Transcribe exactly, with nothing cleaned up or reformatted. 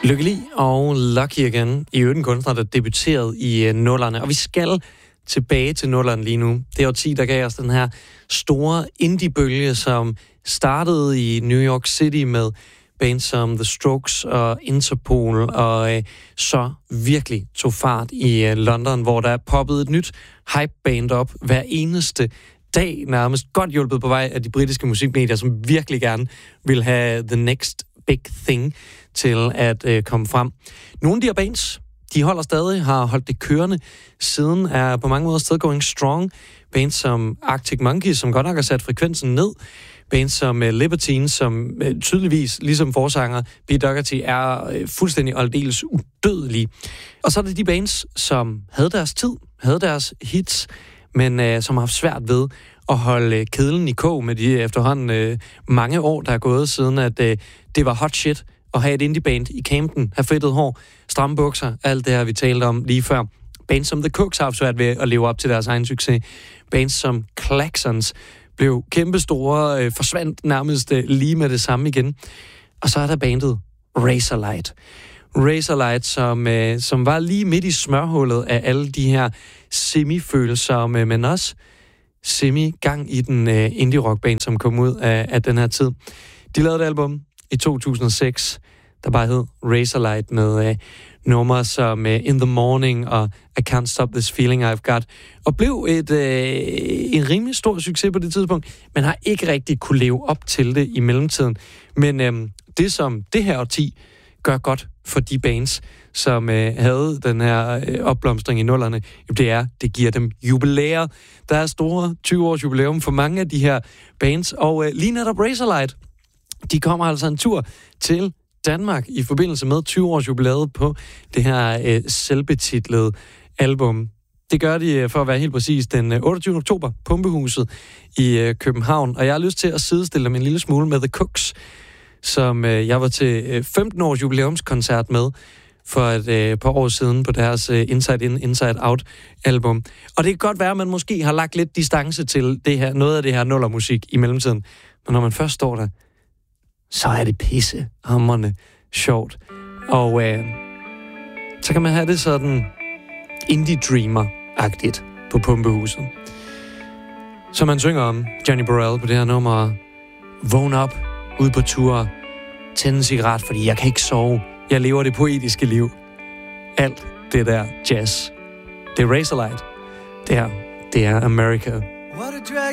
Lykkelig og Lucky Again, i øvrigt en kunstner, der debuterede i nullerne. Og vi skal tilbage til nullerne lige nu. Det årti, der gav os den her store indie-bølge, som startede i New York City med bands som The Strokes og Interpol, og øh, så virkelig tog fart i øh, London, hvor der poppede et nyt hype-band op hver eneste dag, nærmest godt hjulpet på vej af de britiske musikmedier, som virkelig gerne vil have the next big thing til at øh, komme frem. Nogle af de her bands, de holder stadig, har holdt det kørende siden, er på mange måder stadig going strong. Bands som Arctic Monkeys, som godt nok har sat frekvensen ned. Bands som uh, Libertine, som uh, tydeligvis, ligesom forsanger Pete Doherty, er uh, fuldstændig og aldeles udødelige. Og så er det de bands, som havde deres tid, havde deres hits, men uh, som har haft svært ved at holde uh, kedlen i kog med de efterhånden uh, mange år, der er gået siden, at uh, det var hot shit at have et indieband i campen, have fedtet hår, stramme bukser, alt det her, vi talte om lige før. Bands som The Cooks har haft svært ved at leve op til deres egen succes. Bands som Klaxons blev kæmpestore, øh, forsvandt nærmest øh, lige med det samme igen. Og så er der bandet Razorlight. Razorlight, som, øh, som var lige midt i smørhullet af alle de her semi-følsomme, men også semi-gang i den øh, indie-rockband, som kom ud af, af den her tid. De lavede et album i to tusind og seks, der bare hed Razorlight, med øh, numre som øh, In the Morning og I Can't Stop This Feeling I've Got, og blev et, øh, en rimelig stor succes på det tidspunkt, men har ikke rigtig kunne leve op til det i mellemtiden. Men øh, det, som det her årti gør godt for de bands, som øh, havde den her øh, opblomstring i nullerne, det er, det giver dem jubilæer. Der er store tyve års jubilæum for mange af de her bands, og øh, lige netop Razorlight, de kommer altså en tur til Danmark i forbindelse med tyve års jubilæet på det her øh, selvbetitlede album. Det gør de, for at være helt præcis, den otteogtyvende oktober, Pumpehuset i øh, København. Og jeg har lyst til at sidestille dem en lille smule med The Cooks, som øh, jeg var til øh, femten års jubilæumskoncert med for et øh, par år siden på deres øh, Inside In, Inside Out album. Og det kan godt være, at man måske har lagt lidt distance til det her, noget af det her nullermusik i mellemtiden. Men når man først står der, så er det pissehamrende sjovt. Og øh, så kan man have det sådan indie dreamer-agtigt på Pumpehuset. Så man synger om Johnny Burrell på det her nummer. Vågn op, ud på tur, tænd en cigaret, fordi jeg kan ikke sove. Jeg lever det poetiske liv. Alt det der jazz. Det er Razorlight. Det her, det er America. What a drag